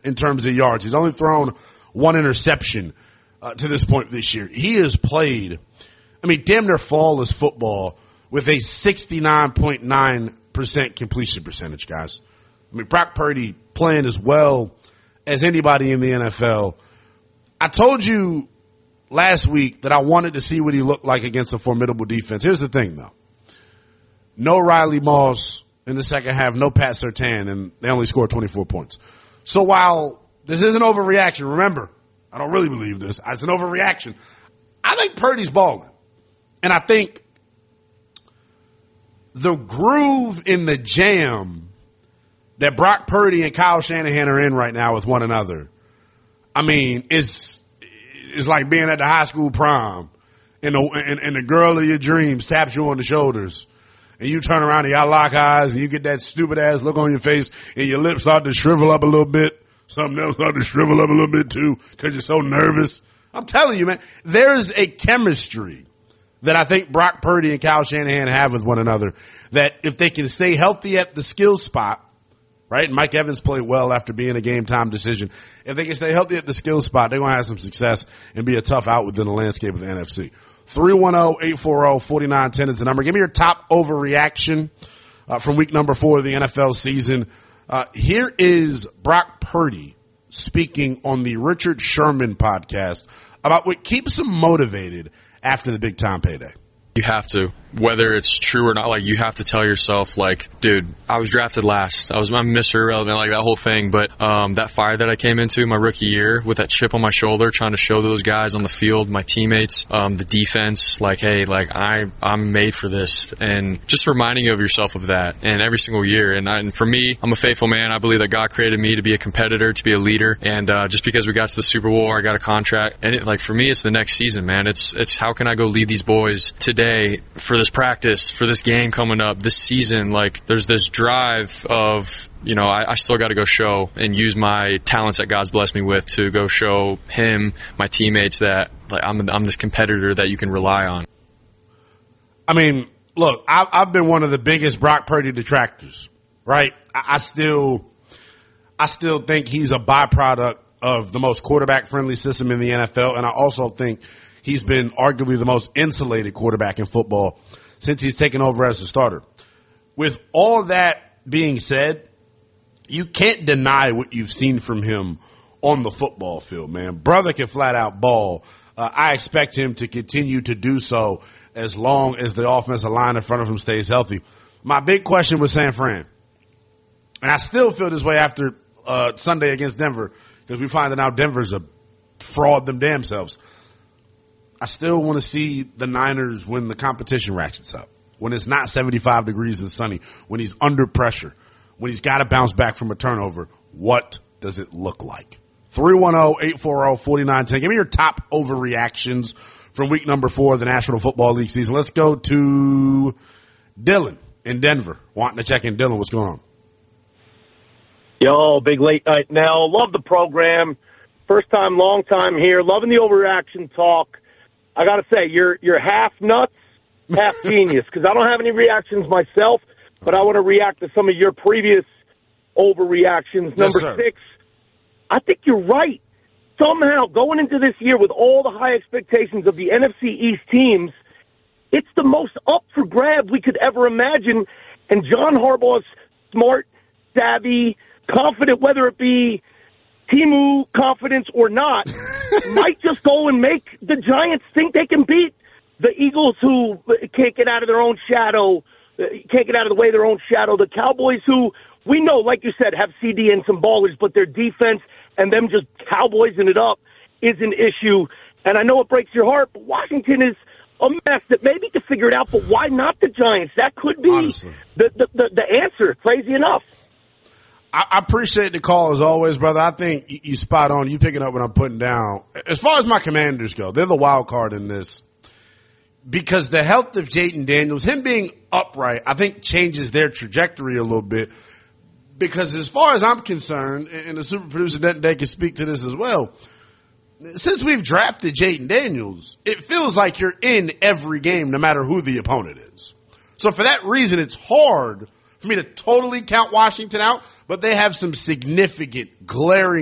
in terms of yards. He's only thrown one interception to this point this year. He has played, damn near flawless football with a 69.9% completion percentage, guys. Brock Purdy playing as well as anybody in the NFL. I told you last week that I wanted to see what he looked like against a formidable defense. Here's the thing, though. No Riley Moss in the second half, no Pat Surtain, and they only scored 24 points. So while this is an overreaction, remember, I don't really believe this. It's an overreaction. I think Purdy's balling. And I think the groove in the jam that Brock Purdy and Kyle Shanahan are in right now with one another, it's like being at the high school prom and the girl of your dreams taps you on the shoulders and you turn around and y'all lock eyes and you get that stupid ass look on your face and your lips start to shrivel up a little bit. Something else start to shrivel up a little bit too because you're so nervous. I'm telling you, man, there's a chemistry that I think Brock Purdy and Kyle Shanahan have with one another that if they can stay healthy at the skill spot, right? And Mike Evans played well after being a game-time decision. If they can stay healthy at the skill spot, they're going to have some success and be a tough out within the landscape of the NFC. 310-840-4910 is the number. Give me your top overreaction from week number 4 of the NFL season. Here is Brock Purdy speaking on the Richard Sherman podcast about what keeps him motivated after the big-time payday. You have to, whether it's true or not, you have to tell yourself, dude, I was drafted last. I'm Mr. Irrelevant, that whole thing. But that fire that I came into my rookie year with that chip on my shoulder, trying to show those guys on the field, my teammates, the defense, hey, I'm made for this. And just reminding you of yourself of that. And every single year. And for me, I'm a faithful man. I believe that God created me to be a competitor, to be a leader. And just because we got to the Super Bowl, I got a contract. And for me, it's the next season, man. It's how can I go lead these boys today for this practice, for this game coming up, this season. There's this drive of, I still got to go show and use my talents that God's blessed me with to go show him, my teammates, that I'm this competitor that you can rely on. Look, I've been one of the biggest Brock Purdy detractors, right? I still think he's a byproduct of the most quarterback-friendly system in the NFL, and I also think he's been arguably the most insulated quarterback in football since he's taken over as a starter. With all that being said, you can't deny what you've seen from him on the football field, man. Brother can flat out ball. I expect him to continue to do so as long as the offensive line in front of him stays healthy. My big question was San Fran. And I still feel this way after Sunday against Denver because we find that now Denver's a fraud them damn selves. I still want to see the Niners when the competition ratchets up, when it's not 75 degrees and sunny, when he's under pressure, when he's got to bounce back from a turnover. What does it look like? 310-840-4910. Give me your top overreactions from week number 4 of the National Football League season. Let's go to Dylan in Denver. Wanting to check in. Dylan, what's going on? Yo, big late night now. Love the program. First time, long time here. Loving the overreaction talk. I got to say, you're half nuts, half genius, because I don't have any reactions myself, but I want to react to some of your previous overreactions. Yes, Number sir. 6, I think you're right. Somehow, going into this year with all the high expectations of the NFC East teams, it's the most up for grabs we could ever imagine, and John Harbaugh's smart, savvy, confident, whether it be Timu confidence or not, might just go and make the Giants think they can beat the Eagles, who can't get out of their own shadow, can't get out of the way of their own shadow, the Cowboys, who we know, like you said, have CD and some ballers, but their defense and them just cowboysing it up is an issue. And I know it breaks your heart, but Washington is a mess that maybe to figure it out, but why not the Giants? That could be the answer, crazy enough. I appreciate the call as always, brother. I think you spot on. You picking up what I'm putting down. As far as my Commanders go, they're the wild card in this because the health of Jayden Daniels, him being upright, I think changes their trajectory a little bit because as far as I'm concerned, and the super producer Denton can speak to this as well, since we've drafted Jayden Daniels, it feels like you're in every game no matter who the opponent is. So for that reason, it's hard for me to totally count Washington out, but they have some significant glaring